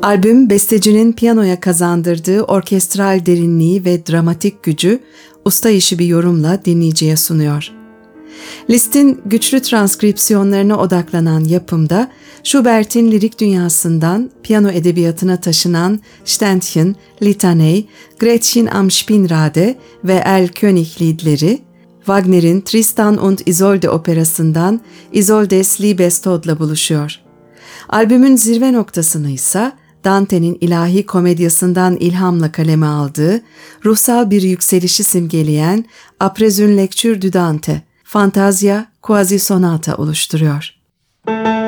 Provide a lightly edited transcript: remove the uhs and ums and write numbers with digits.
Albüm, bestecinin piyanoya kazandırdığı orkestral derinliği ve dramatik gücü usta işi bir yorumla dinleyiciye sunuyor. Liszt'in güçlü transkripsiyonlarına odaklanan yapımda, Schubert'in lirik dünyasından piyano edebiyatına taşınan Ständchen, Litanei, Gretchen am Spinnrade ve El Königliedleri, Wagner'in Tristan und Isolde operasından Isoldes Liebestod'la buluşuyor. Albümün zirve noktasını ise Dante'nin ilahi komedyasından ilhamla kaleme aldığı, ruhsal bir yükselişi simgeleyen Après une lecture du Dante, Fantasia Quasi Sonata oluşturuyor.